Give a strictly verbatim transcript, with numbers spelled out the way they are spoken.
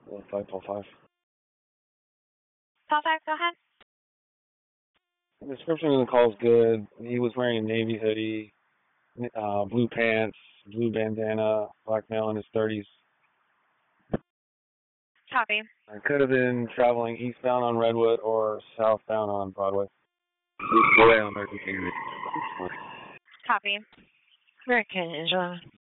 five, Paul five. Paul five, go ahead. The description of the call is good. He was wearing a navy hoodie, uh, blue pants, blue bandana, black male in his thirties. Copy. I could have been traveling eastbound on Redwood or southbound on Broadway. Copy. American Angela.